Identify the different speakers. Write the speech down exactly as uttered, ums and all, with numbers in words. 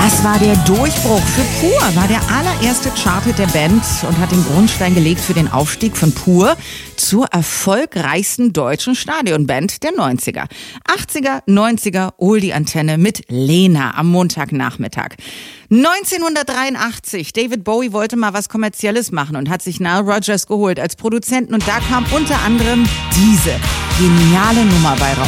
Speaker 1: Das war der Durchbruch für Pur, war der allererste Charthit der Band und hat den Grundstein gelegt für den Aufstieg von Pur zur erfolgreichsten deutschen Stadionband der neunziger. achtziger, neunziger, hol die Antenne mit Lena am Montagnachmittag. neunzehnhundertdreiundachtzig, David Bowie wollte mal was Kommerzielles machen und hat sich Nile Rodgers geholt als Produzenten und da kam unter anderem diese geniale Nummer bei raus.